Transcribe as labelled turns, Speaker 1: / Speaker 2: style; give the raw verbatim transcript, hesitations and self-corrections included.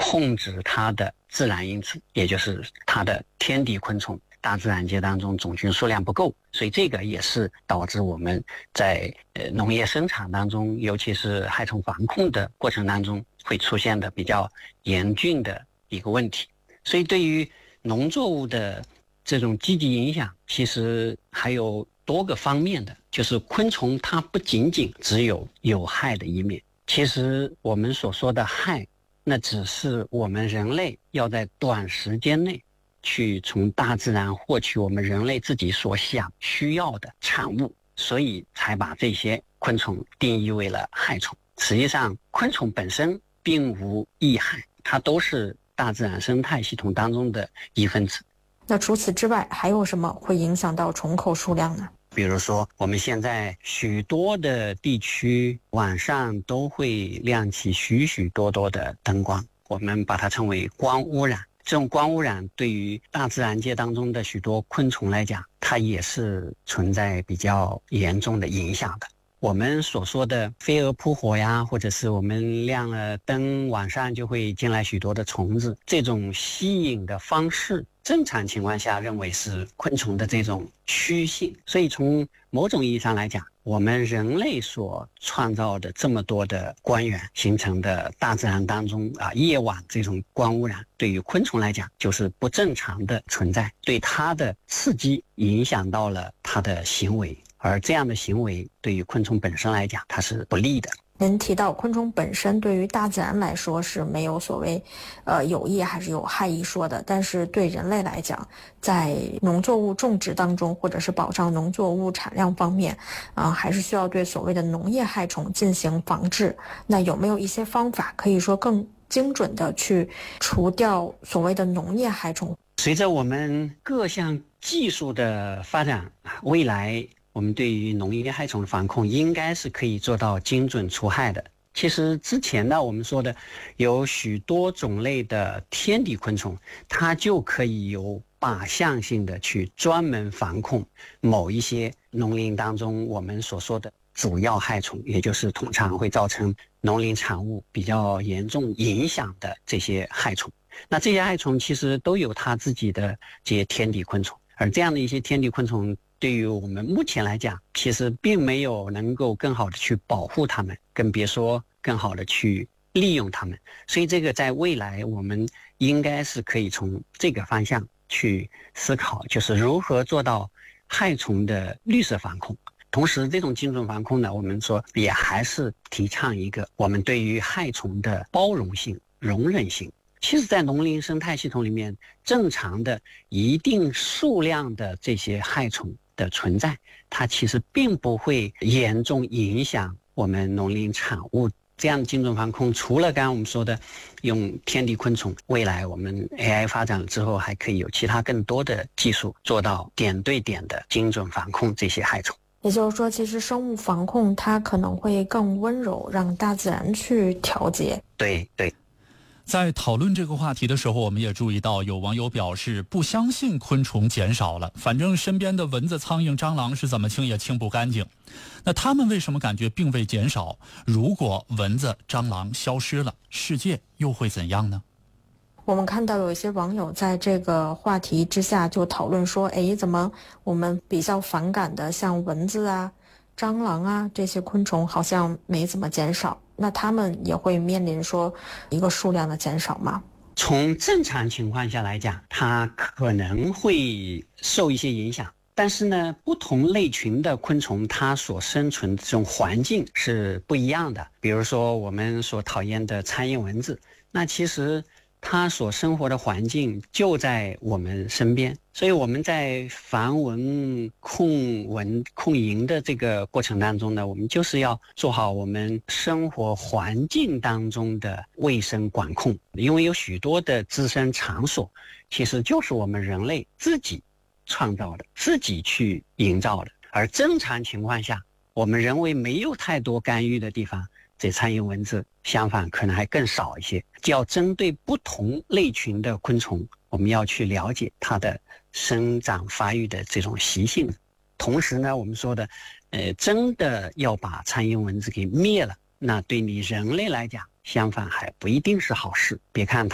Speaker 1: 控制它的自然因素，也就是它的天敌昆虫，大自然界当中种群数量不够，所以这个也是导致我们在呃农业生产当中，尤其是害虫防控的过程当中会出现的比较严峻的一个问题。所以对于农作物的这种积极影响，其实还有多个方面的，就是昆虫它不仅仅只有有害的一面，其实我们所说的害，那只是我们人类要在短时间内去从大自然获取我们人类自己所想需要的产物，所以才把这些昆虫定义为了害虫。实际上昆虫本身并无益害，它都是大自然生态系统当中的一分子。
Speaker 2: 那除此之外还有什么会影响到虫口数量呢？
Speaker 1: 比如说我们现在许多的地区晚上都会亮起许许多多的灯光，我们把它称为光污染。这种光污染对于大自然界当中的许多昆虫来讲，它也是存在比较严重的影响的。我们所说的飞蛾扑火呀，或者是我们亮了灯，晚上就会进来许多的虫子，这种吸引的方式，正常情况下认为是昆虫的这种趋性。所以从某种意义上来讲，我们人类所创造的这么多的光源形成的大自然当中啊，夜晚这种光污染对于昆虫来讲就是不正常的存在，对它的刺激影响到了它的行为，而这样的行为对于昆虫本身来讲它是不利的。
Speaker 2: 您提到昆虫本身对于大自然来说是没有所谓呃有益还是有害一说的，但是对人类来讲，在农作物种植当中或者是保障农作物产量方面啊、呃，还是需要对所谓的农业害虫进行防治。那有没有一些方法可以说更精准的去除掉所谓的农业害虫？
Speaker 1: 随着我们各项技术的发展，未来我们对于农业害虫的防控应该是可以做到精准除害的。其实之前呢，我们说的有许多种类的天敌昆虫，它就可以有靶向性的去专门防控某一些农林当中我们所说的主要害虫，也就是通常会造成农林产物比较严重影响的这些害虫。那这些害虫其实都有它自己的这些天敌昆虫，而这样的一些天敌昆虫对于我们目前来讲，其实并没有能够更好的去保护它们，更别说更好的去利用它们。所以这个在未来我们应该是可以从这个方向去思考，就是如何做到害虫的绿色防控。同时这种精准防控呢，我们说也还是提倡一个我们对于害虫的包容性、容忍性。其实在农林生态系统里面，正常的一定数量的这些害虫的存在，它其实并不会严重影响我们农林产物。这样的精准防控，除了刚刚我们说的用天敌昆虫，未来我们 A I 发展了之后，还可以有其他更多的技术做到点对点的精准防控这些害虫。
Speaker 2: 也就是说，其实生物防控它可能会更温柔，让大自然去调节。
Speaker 1: 对对。
Speaker 3: 在讨论这个话题的时候，我们也注意到有网友表示不相信昆虫减少了，反正身边的蚊子、苍蝇、蟑螂是怎么清也清不干净。那他们为什么感觉并未减少？如果蚊子、蟑螂消失了，世界又会怎样呢？
Speaker 2: 我们看到有一些网友在这个话题之下就讨论说，诶，怎么我们比较反感的像蚊子啊、蟑螂啊这些昆虫好像没怎么减少，那他们也会面临说一个数量的减少吗？
Speaker 1: 从正常情况下来讲，它可能会受一些影响，但是呢，不同类群的昆虫它所生存的这种环境是不一样的。比如说我们所讨厌的苍蝇、蚊子，那其实它所生活的环境就在我们身边，所以我们在防蚊控蚊控蝇的这个过程当中呢，我们就是要做好我们生活环境当中的卫生管控。因为有许多的滋生场所其实就是我们人类自己创造的，自己去营造的，而正常情况下我们人为没有太多干预的地方，这苍蝇蚊子相反可能还更少一些。就要针对不同类群的昆虫，我们要去了解它的生长发育的这种习性。同时呢，我们说的呃，真的要把苍蝇蚊子给灭了，那对你人类来讲相反还不一定是好事。别看